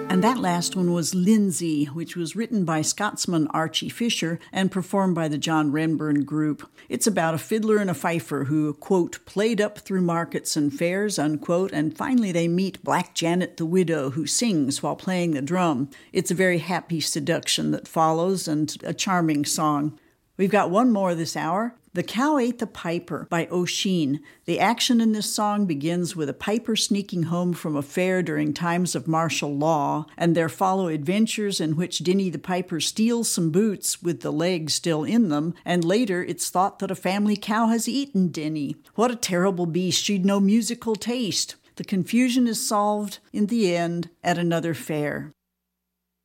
And that last one was Lindsay, which was written by Scotsman Archie Fisher and performed by the John Renburn Group. It's about a fiddler and a fifer who, quote, played up through markets and fairs, unquote, and finally they meet Black Janet the widow, who sings while playing the drum. It's a very happy seduction that follows and a charming song. We've got one more this hour. The Cow Ate the Piper by O'Sheen. The action in this song begins with a piper sneaking home from a fair during times of martial law, and there follow adventures in which Dinny the Piper steals some boots with the legs still in them, and later it's thought that a family cow has eaten Dinny. What a terrible beast, she'd no musical taste. The confusion is solved in the end at another fair.